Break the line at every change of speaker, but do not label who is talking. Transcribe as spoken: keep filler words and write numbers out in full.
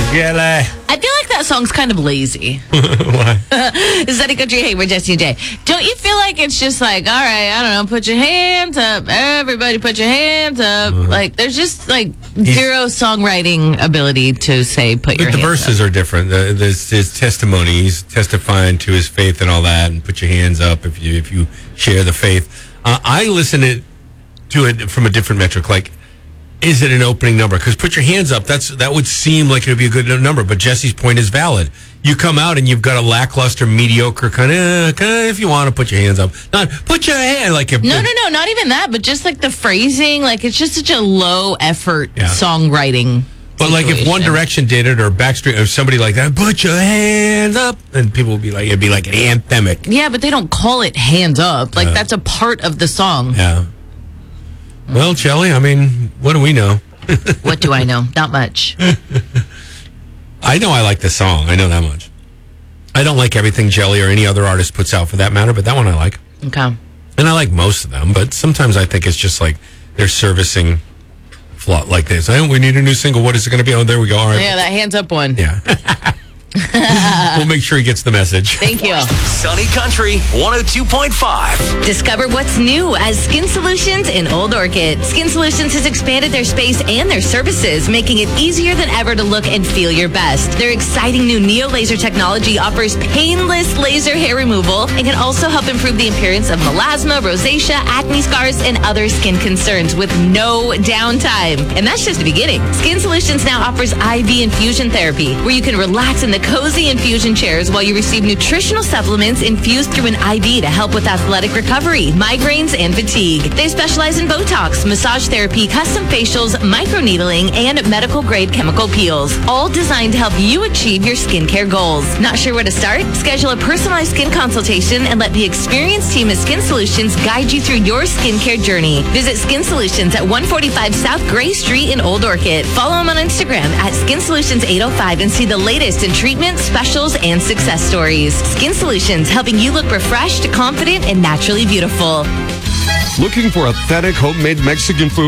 Jelly.
I feel like that song's kind of lazy.
Why?
Is that a country hate with Jesse and Jay? Don't you feel like it's just like, all right, I don't know, put your hands up. Everybody put your hands up. Uh-huh. Like, there's just, like, He's, zero songwriting ability to say put your
hands up. The verses
up.
are different. The, there's his testimony. He's testifying to his faith and all that, and put your hands up if you if you share the faith. Uh, I listen it, to it from a different metric, like, is it an opening number? Because put your hands up, that's that would seem like it would be a good number, but Jesse's point is valid. You come out and you've got a lackluster, mediocre kind of, uh, if you want to put your hands up. Not put your hand like if,
No, no, no, not even that, but just like the phrasing, like it's just such a low effort yeah. songwriting.
But
situation.
Like if One Direction did it or Backstreet or somebody like that, put your hands up, and people would be like, it'd be like an anthemic.
Yeah, but they don't call it hands up. Like uh, that's a part of the song.
Yeah. Well, Shelly, I mean, what do we know?
What do I know? Not much.
I know I like the song. I know that much. I don't like everything Jelly or any other artist puts out for that matter, but that one I like.
Okay.
And I like most of them, but sometimes I think it's just like they're servicing flaw like this. Oh, we need a new single. What is it going to be? Oh, there we go. All right.
Yeah, that hands up one.
Yeah. We'll make sure he gets the message.
Thank you.
Sunny Country one oh two point five.
Discover what's new as Skin Solutions in Old Orchid. Skin Solutions has expanded their space and their services, making it easier than ever to look and feel your best. Their exciting new Neo Laser technology offers painless laser hair removal and can also help improve the appearance of melasma, rosacea, acne scars, and other skin concerns with no downtime. And that's just the beginning. Skin Solutions now offers I V infusion therapy, where you can relax in the cozy infusion chairs while you receive nutritional supplements infused through an I V to help with athletic recovery, migraines, and fatigue. They specialize in Botox, massage therapy, custom facials, microneedling, and medical-grade chemical peels, all designed to help you achieve your skincare goals. Not sure where to start? Schedule a personalized skin consultation and let the experienced team at Skin Solutions guide you through your skincare journey. Visit Skin Solutions at one forty-five South Gray Street in Old Orchid. Follow them on Instagram at Skin Solutions eight oh five and see the latest in treatments, specials, and success stories. Skin Solutions, helping you look refreshed, confident, and naturally beautiful.
Looking for authentic homemade Mexican food?